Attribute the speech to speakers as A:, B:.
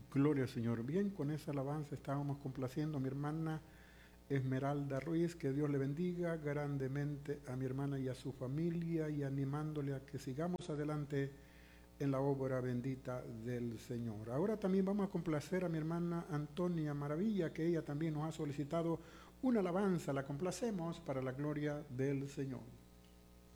A: Gloria al Señor. Bien, con esa alabanza estábamos complaciendo a mi hermana Esmeralda Ruiz, que Dios le bendiga grandemente a mi hermana y a su familia y animándole a que sigamos adelante en la obra bendita del Señor. Ahora también vamos a complacer a mi hermana Antonia Maravilla, que ella también nos ha solicitado una alabanza, la complacemos para la gloria del Señor.